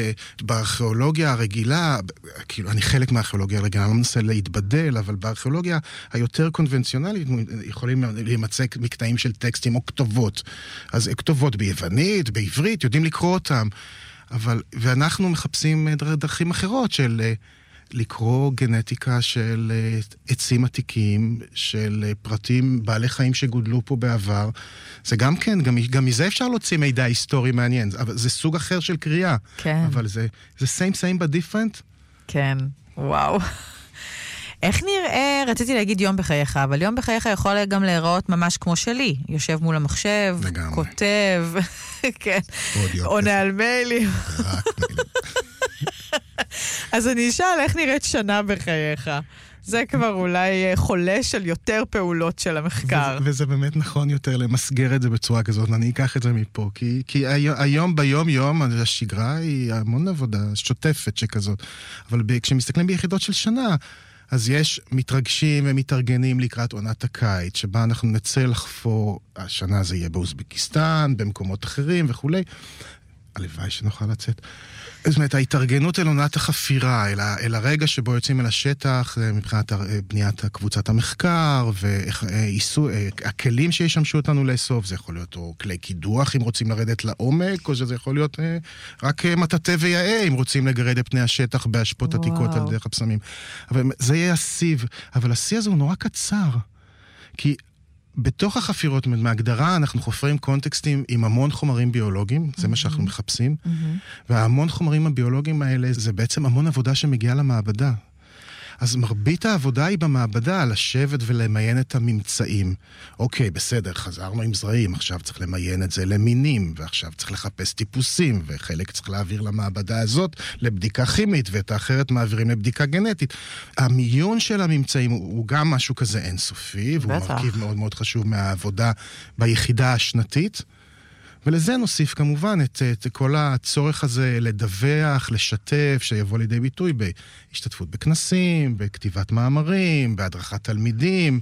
בארכיאולוגיה הרגילה, כאילו אני חלק מהארכיאולוגיה הרגילה, אני לא מנסה להתבדל, אבל בארכיאולוגיה היותר קונבנציונלית יכולים להימצא מקטעים של טקסטים או כתובות. אז כתובות ביוונית, בעברית, יודעים לקרוא אותם. ואנחנו מחפשים דרכים אחרות של לקרוא גנטיקה של עצים עתיקים, של פרטים, בעלי חיים שגודלו פה בעבר. זה גם כן, גם מזה אפשר להוציא מידע היסטורי מעניין, אבל זה סוג אחר של קריאה. כן. אבל זה same but different. כן, וואו. איך נראה, רציתי להגיד יום בחייך, אבל יום בחייך יכול גם להיראות ממש כמו שלי. יושב מול המחשב, לגמרי. כותב, כן, עונה על מיילים. רק מיילים. אז אני אשאל איך נראית שנה בחייך. זה כבר אולי חולש על יותר פעולות של המחקר. וזה באמת נכון יותר למסגר את זה בצורה כזאת. אני אקח את זה מפה, כי היום ביום השגרה היא המון עבודה שוטפת שכזאת. אבל כשמסתכלים ביחידות של שנה, אז יש מתרגשים ומתארגנים לקראת עונת הקיץ, שבה אנחנו נצא לחפור, השנה זה יהיה באוזבקיסטן, במקומות אחרים וכו'. הלוואי שנוכל לצאת. זאת אומרת, ההתארגנות אל עונת החפירה, אל הרגע שבו יוצאים אל השטח, מבחינת בניית קבוצת המחקר, והכלים שישמשו אותנו לאסוף, זה יכול להיות או כלי קידוח אם רוצים לרדת לעומק, או שזה יכול להיות רק מטאטא ויאה אם רוצים לגרד את פני השטח בהשפות עתיקות על דרך הפסמים. אבל זה יהיה הסיב, אבל הסיב הזה הוא נורא קצר, כי בתוך החפירות, מהגדרה, אנחנו חופרים קונטקסטים עם המון חומרים ביולוגיים, זה מה שאנחנו מחפשים, והמון חומרים הביולוגיים האלה, זה בעצם המון עבודה שמגיעה למעבדה. אז מרבית העבודה היא במעבדה, לשבת ולמיין את הממצאים. אוקיי, בסדר, חזרנו עם זרעים, עכשיו צריך למיין את זה למינים, ועכשיו צריך לחפש טיפוסים, וחלק צריך להעביר למעבדה הזאת לבדיקה כימית, ואת האחרת מעבירים לבדיקה גנטית. המיון של הממצאים הוא גם משהו כזה אינסופי, והוא מרכיב מאוד מאוד חשוב מהעבודה ביחידה השנתית. ולזה נוסיף כמובן את כל הצורך הזה לדווח, לשתף, שיבוא לידי ביטוי בהשתתפות בכנסים, בכתיבת מאמרים, בהדרכת תלמידים.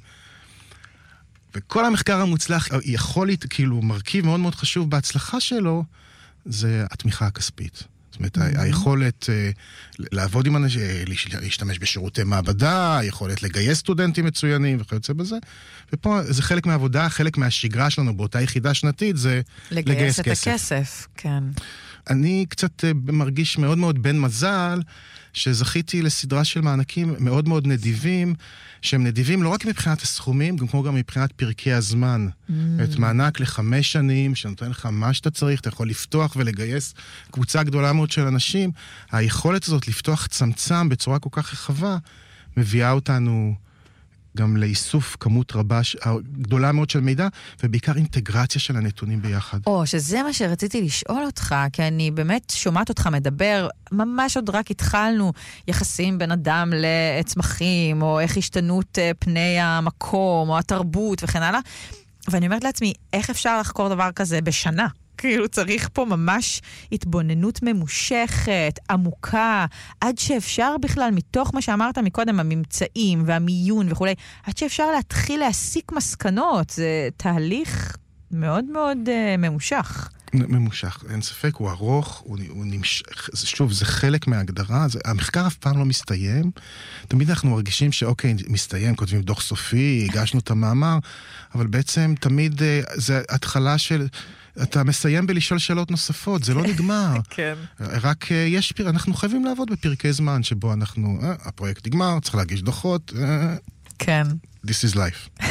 וכל המחקר המוצלח יכול להיות, כאילו, מרכיב מאוד מאוד חשוב בהצלחה שלו, זה התמיכה הכספית. זאת אומרת, היכולת לעבוד עם אנשים, להשתמש בשירותי מעבדה, היכולת לגייס סטודנטים מצוינים וכיוצא בזה. ופה זה חלק מהעבודה, חלק מהשגרה שלנו באותה יחידה שנתית, זה לגייס כסף. לגייס את הכסף, כן. אני קצת מרגיש מאוד מאוד בן מזל, שזכיתי לסדרה של מענקים מאוד מאוד נדיבים, שהם נדיבים לא רק מבחינת הסכומים, כמו גם מבחינת פרקי הזמן. את מענק ל5 שנים, שנותן לך מה שאתה צריך, אתה יכול לפתוח ולגייס קבוצה גדולה מאוד של אנשים. היכולת הזאת לפתוח צמצם בצורה כל כך רחבה, מביאה אותנו גם לאיסוף כמות רבה, גדולה מאוד של מידע, ובעיקר אינטגרציה של הנתונים ביחד. שזה מה שרציתי לשאול אותך, כי אני באמת שומעת אותך מדבר, ממש עוד רק התחלנו יחסים בין אדם לצמחים, או איך השתנות פני המקום, או התרבות וכן הלאה, ואני אומרת לעצמי, איך אפשר לחקור דבר כזה בשנה? כאילו צריך פה ממש התבוננות ממושכת, עמוקה, עד שאפשר בכלל, מתוך מה שאמרת מקודם, הממצאים והמיון וכו', עד שאפשר להתחיל להסיק מסקנות. זה תהליך מאוד מאוד ממושך. ממושך, אין ספק, הוא ארוך, הוא נמשך, שוב, זה חלק מההגדרה, המחקר אף פעם לא מסתיים, תמיד אנחנו מרגישים שאוקיי, מסתיים, כותבים דוח סופי, הגשנו את המאמר, אבל בעצם תמיד זה התחלה של... אתה מסיים בלשאול שאלות נוספות, זה לא נגמר. כן. רק אנחנו חייבים לעבוד בפרקי זמן שבו אנחנו, הפרויקט נגמר, צריך להגיש דוחות. כן. This is life.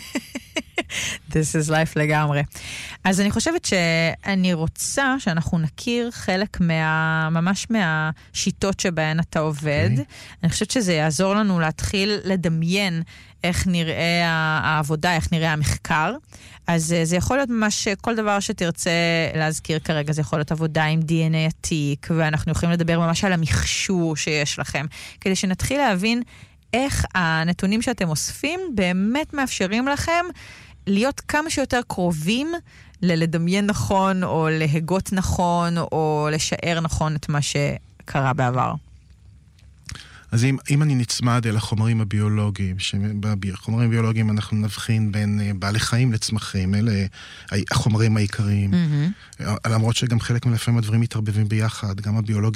This is life לגמרי. אז אני חושבת שאני רוצה שאנחנו נכיר חלק ממש מהשיטות שבהן אתה עובד. אני חושבת שזה יעזור לנו להתחיל לדמיין איך נראה העבודה, איך נראה המחקר. אז זה יכול להיות ממש כל דבר שתרצה להזכיר כרגע, זה יכול להיות עבודה עם DNA עתיק, ואנחנו יכולים לדבר ממש על המכשור שיש לכם, כדי שנתחיל להבין איך הנתונים שאתם אוספים באמת מאפשרים לכם להיות כמה שיותר קרובים ללדמיין נכון, או להגות נכון, או לשער נכון את מה שקרה בעבר. אז אם אני נצמד אל החומרים הביולוגיים, שבחומרים ביולוגיים אנחנו נבחין בין בעלי חיים לצמחים, אלה החומרים העיקריים. למרות שגם חלק מלפעמים הדברים מתערבבים ביחד, גם הביולוגיה